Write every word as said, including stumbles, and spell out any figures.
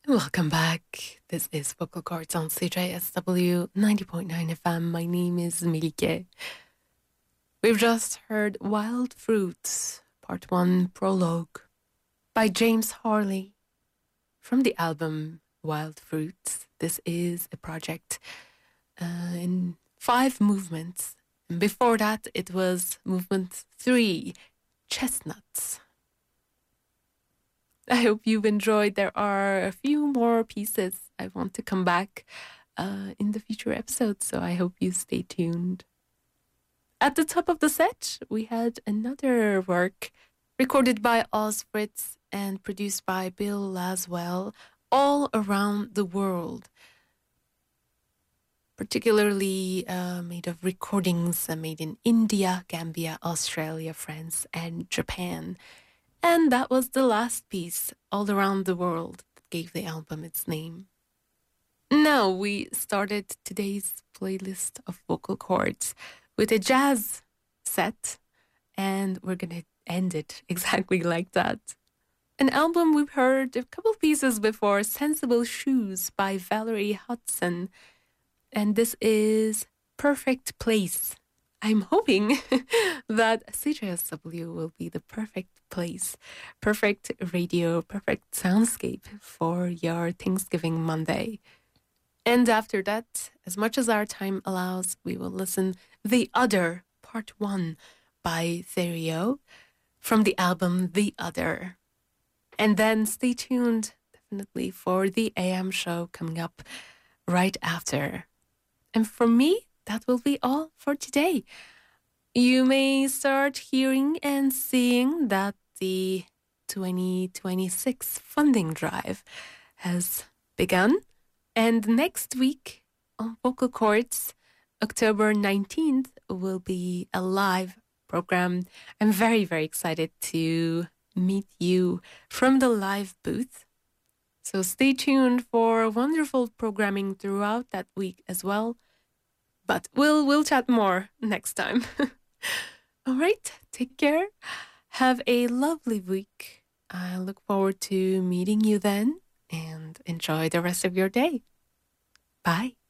Welcome back. This is Vocal Cords on C J S W ninety point nine F M. My name is Milike. We've just heard Wild Fruits, Part one Prologue by James Harley from the album Wild Fruits. This is a project uh, in five movements. And before that, it was movement three, Chestnuts. I hope you've enjoyed. There are a few more pieces I want to come back uh, in the future episodes, so I hope you stay tuned. At the top of the set, we had another work recorded by Oz Fritz and produced by Bill Laswell, All Around the World, particularly uh, made of recordings uh, made in India, Gambia, Australia, France, and Japan. And that was the last piece, All Around the World, that gave the album its name. Now we started today's playlist of vocal cords with a jazz set, and we're going to end it exactly like that. An album we've heard a couple pieces before, Sensible Shoes by Valerie Hudson, and this is Perfect Place. I'm hoping that C J S W will be the perfect place, perfect radio, perfect soundscape for your Thanksgiving Monday. And after that, as much as our time allows, we will listen The Other, Part one by Therio from the album The Other. And then stay tuned, definitely, for the A M show coming up right after. And for me, that will be all for today. You may start hearing and seeing that the twenty twenty-six funding drive has begun. And next week on Vocal Cords, October nineteenth, will be a live program. I'm very, very excited to meet you from the live booth. So stay tuned for wonderful programming throughout that week as well. But we'll we'll chat more next time. All right, take care. Have a lovely week. I look forward to meeting you then, and enjoy the rest of your day. Bye.